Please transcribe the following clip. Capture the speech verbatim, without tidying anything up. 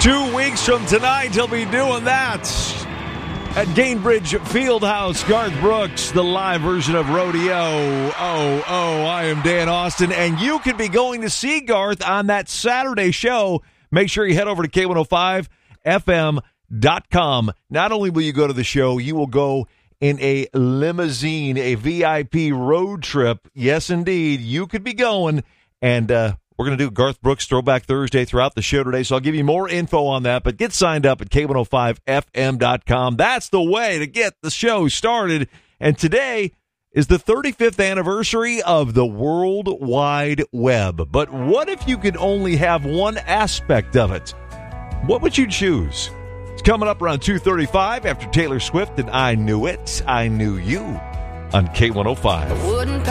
Two weeks from tonight, he'll be doing that at Gainbridge Fieldhouse. Garth Brooks, the live version of Rodeo. Oh, oh, I am Dan Austin, and you can be going to see Garth on that Saturday show. Make sure you head over to K one oh five F M dot com. Not only will you go to the show, you will go in a limousine, a V I P road trip. Yes, indeed, you could be going, and uh, we're going to do Garth Brooks Throwback Thursday throughout the show today, so I'll give you more info on that, but get signed up at K one oh five F M dot com. That's the way to get the show started, and today is the thirty-fifth anniversary of the World Wide Web. But what if you could only have one aspect of it? What would you choose? It's coming up around two thirty-five after Taylor Swift and I Knew It, I Knew You on K one oh five.